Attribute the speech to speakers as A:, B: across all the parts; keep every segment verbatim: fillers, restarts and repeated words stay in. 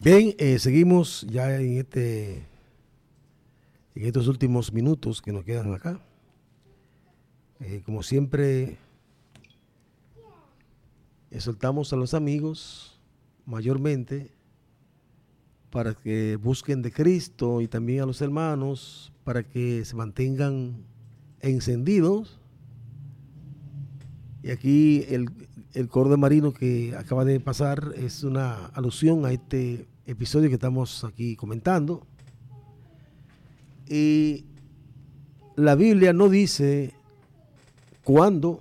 A: Bien, eh, seguimos ya en este en estos últimos minutos que nos quedan acá. Eh, como siempre, exhortamos a los amigos mayormente para que busquen de Cristo y también a los hermanos para que se mantengan encendidos. Y aquí el, el coro de Marino que acaba de pasar es una alusión a este episodio que estamos aquí comentando. Y la Biblia no dice cuándo,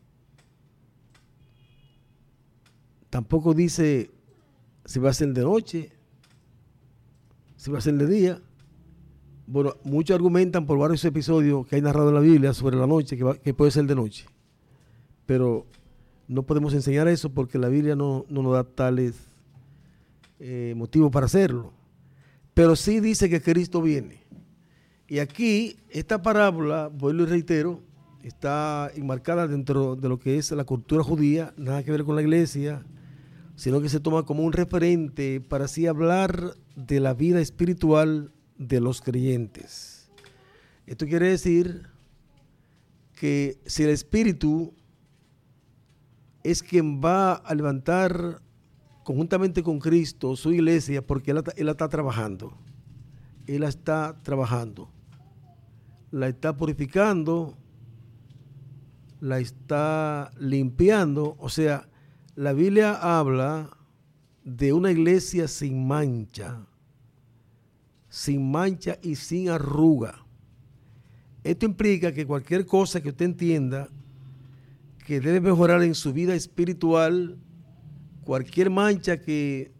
A: tampoco dice si va a ser de noche, si va a ser de día. Bueno, muchos argumentan por varios episodios que hay narrado en la Biblia sobre la noche, que, va, que puede ser de noche. Pero no podemos enseñar eso porque la Biblia no, no nos da tales eh, motivos para hacerlo. Pero sí dice que Cristo viene. Y aquí, esta parábola, vuelvo y reitero, está enmarcada dentro de lo que es la cultura judía, nada que ver con la iglesia, sino que se toma como un referente para así hablar de la vida espiritual de los creyentes. Esto quiere decir que si el Espíritu es quien va a levantar conjuntamente con Cristo su iglesia, porque Él, él la está trabajando, Él la está trabajando, la está purificando, la está limpiando. O sea, la Biblia habla de una iglesia sin mancha, sin mancha y sin arruga. Esto implica que cualquier cosa que usted entienda que debe mejorar en su vida espiritual, cualquier mancha que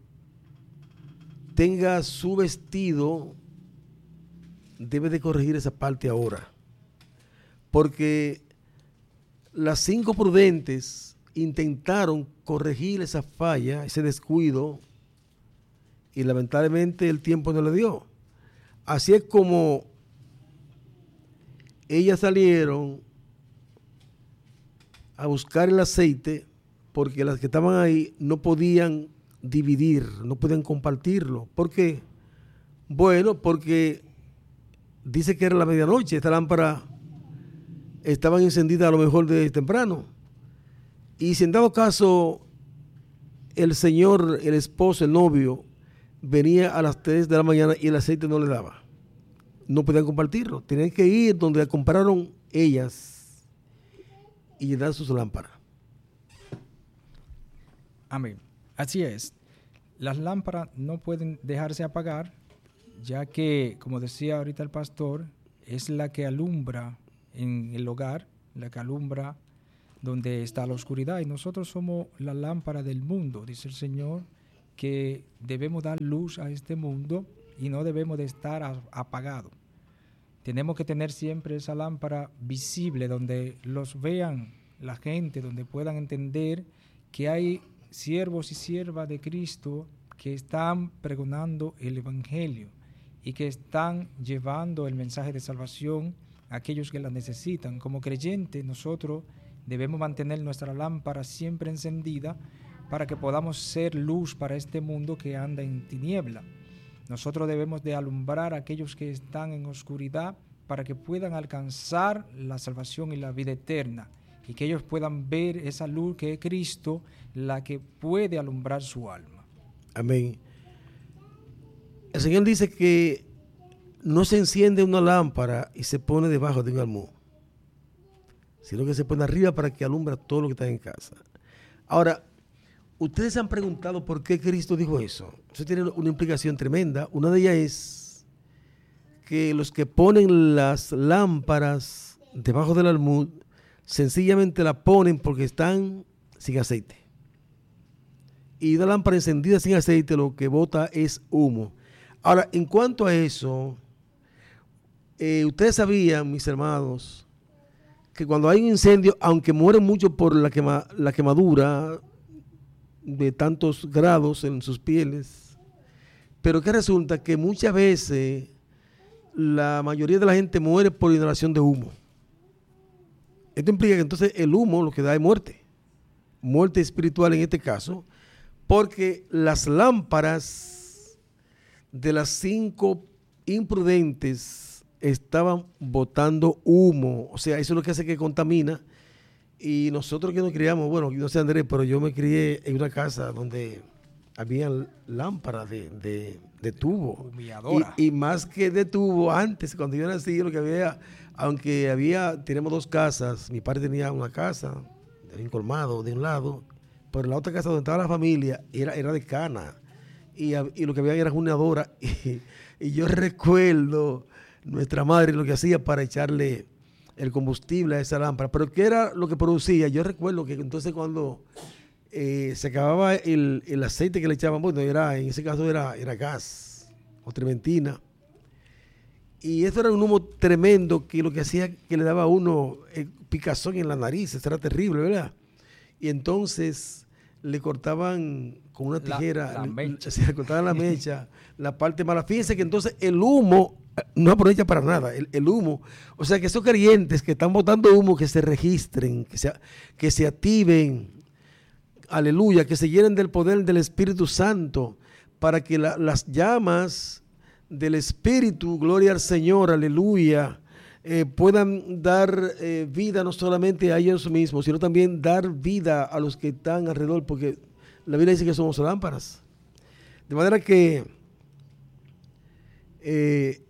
A: tenga su vestido, debe de corregir esa parte ahora. Porque las cinco prudentes intentaron corregir esa falla, ese descuido, y lamentablemente el tiempo no le dio. Así es como ellas salieron a buscar el aceite, porque las que estaban ahí no podían dividir, no podían compartirlo. ¿Por qué? Bueno, porque dice que era la medianoche, esta lámpara estaban encendidas a lo mejor de temprano. Y si en dado caso el señor, el esposo, el novio, venía a las tres de la mañana y el aceite no le daba, no podían compartirlo, tenían que ir donde compraron ellas y llenar sus lámparas.
B: Amén. Así es. Las lámparas no pueden dejarse apagar, ya que, como decía ahorita el pastor, es la que alumbra en el hogar, la que alumbra donde está la oscuridad. Y nosotros somos la lámpara del mundo, dice el Señor, que debemos dar luz a este mundo y no debemos de estar apagados. Tenemos que tener siempre esa lámpara visible, donde los vean la gente, donde puedan entender que hay siervos y siervas de Cristo que están pregonando el Evangelio y que están llevando el mensaje de salvación a aquellos que la necesitan. Como creyentes, nosotros debemos mantener nuestra lámpara siempre encendida para que podamos ser luz para este mundo que anda en tiniebla. Nosotros debemos de alumbrar a aquellos que están en oscuridad para que puedan alcanzar la salvación y la vida eterna, y que ellos puedan ver esa luz que es Cristo, la que puede alumbrar su alma.
A: Amén. El Señor dice que no se enciende una lámpara y se pone debajo de un almud, sino que se pone arriba para que alumbra todo lo que está en casa. Ahora, ustedes se han preguntado por qué Cristo dijo eso. Eso tiene una implicación tremenda. Una de ellas es que los que ponen las lámparas debajo del almud sencillamente la ponen porque están sin aceite. Y una lámpara encendida sin aceite lo que bota es humo. Ahora, en cuanto a eso, eh, ustedes sabían, mis hermanos, que cuando hay un incendio, aunque mueren mucho por la, quema, la quemadura de tantos grados en sus pieles, pero que resulta que muchas veces la mayoría de la gente muere por inhalación de humo. Esto implica que entonces el humo lo que da es muerte, muerte espiritual en este caso, porque las lámparas de las cinco imprudentes estaban botando humo. O sea, eso es lo que hace que contamina. Y nosotros que nos criamos, bueno, no sé Andrés, pero yo me crié en una casa donde había lámparas de, de, de tubo. Y, y más que de tubo, antes, cuando yo nací, lo que había, aunque había, tenemos dos casas, mi padre tenía una casa, de un colmado de un lado, pero la otra casa donde estaba la familia era, era de cana. Y, y lo que había era una adora. Y, y yo recuerdo nuestra madre lo que hacía para echarle el combustible a esa lámpara. Pero ¿qué era lo que producía? Yo recuerdo que entonces cuando eh, se acababa el, el aceite que le echaban, bueno, era, en ese caso era, era gas o trementina. Y eso era un humo tremendo que lo que hacía que le daba a uno eh, picazón en la nariz. Eso era terrible, ¿verdad? Y entonces le cortaban con una tijera,
B: la, la mecha.
A: Le, le cortaban la mecha, la parte mala. Fíjense que entonces el humo no aprovecha para nada, el, el humo. O sea que esos creyentes que están botando humo, que se registren, que se, que se activen, aleluya, que se llenen del poder del Espíritu Santo, para que la, las llamas del Espíritu, gloria al Señor, aleluya, eh, puedan dar eh, vida no solamente a ellos mismos, sino también dar vida a los que están alrededor, porque la Biblia dice que somos lámparas. De manera que eh,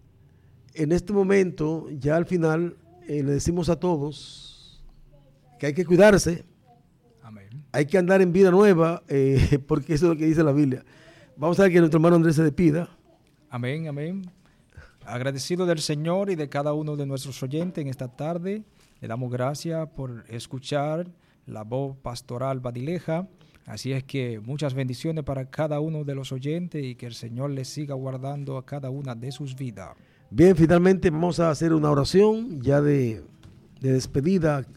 A: en este momento, ya al final, eh, le decimos a todos que hay que cuidarse.
B: Amén.
A: Hay que andar en vida nueva, eh, porque eso es lo que dice la Biblia. Vamos a ver que nuestro hermano Andrés se despida.
B: Amén, amén. Agradecido del Señor y de cada uno de nuestros oyentes en esta tarde. Le damos gracias por escuchar la voz pastoral Badileja. Así es que muchas bendiciones para cada uno de los oyentes y que el Señor les siga guardando a cada una de sus vidas.
A: Bien, finalmente vamos a hacer una oración ya de, de despedida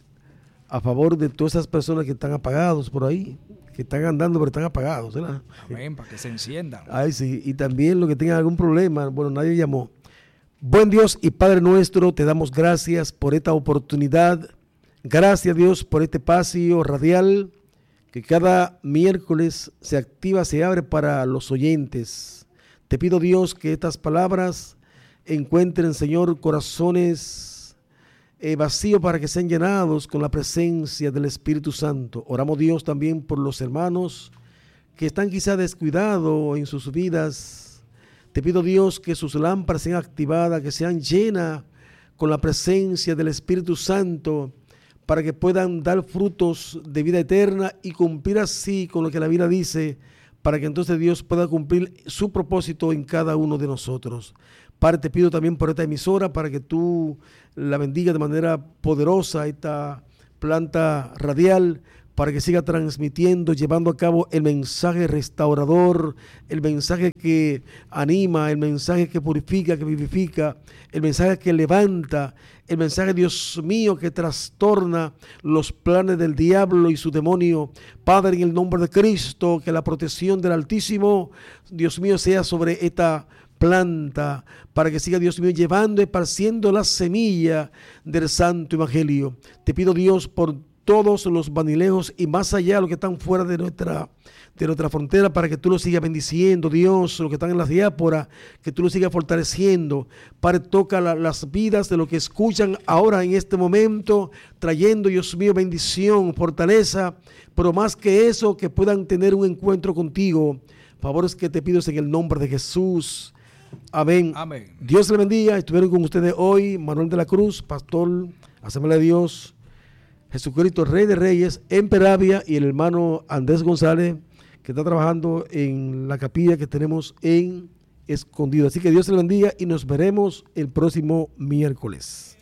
A: a favor de todas esas personas que están apagados por ahí, que están andando pero están apagados, ¿verdad?
B: Amén, para que se enciendan.
A: Ay, sí, y también los que tengan algún problema, bueno, nadie llamó. Buen Dios y Padre nuestro, te damos gracias por esta oportunidad. Gracias, Dios, por este espacio radial que cada miércoles se activa, se abre para los oyentes. Te pido, Dios, que estas palabras encuentren, Señor, corazones eh, vacíos para que sean llenados con la presencia del Espíritu Santo. Oramos, Dios, también por los hermanos que están quizá descuidados en sus vidas. Te pido, Dios, que sus lámparas sean activadas, que sean llenas con la presencia del Espíritu Santo, para que puedan dar frutos de vida eterna y cumplir así con lo que la Biblia dice, para que entonces Dios pueda cumplir su propósito en cada uno de nosotros. Padre, te pido también por esta emisora, para que tú la bendigas de manera poderosa, esta planta radial, para que siga transmitiendo, llevando a cabo el mensaje restaurador, el mensaje que anima, el mensaje que purifica, que vivifica, el mensaje que levanta, el mensaje, Dios mío, que trastorna los planes del diablo y su demonio. Padre, en el nombre de Cristo, que la protección del Altísimo, Dios mío, sea sobre esta planta, para que siga, Dios mío, llevando y esparciendo la semilla del Santo Evangelio. Te pido, Dios, por todos los banilejos y más allá, los que están fuera de nuestra, de nuestra frontera, para que tú los sigas bendiciendo, Dios, los que están en las diásporas, que tú los sigas fortaleciendo. Padre, toca la, las vidas de los que escuchan ahora en este momento, trayendo, Dios mío, bendición, fortaleza, pero más que eso, que puedan tener un encuentro contigo. Favores que te pido en el nombre de Jesús. Amén.
B: Amén.
A: Dios le bendiga. Estuvieron con ustedes hoy Manuel de la Cruz, pastor, Asamblea de Dios, Jesucristo, Rey de Reyes, en Peravia, y el hermano Andrés González, que está trabajando en la capilla que tenemos en Escondido. Así que Dios le bendiga y nos veremos el próximo miércoles.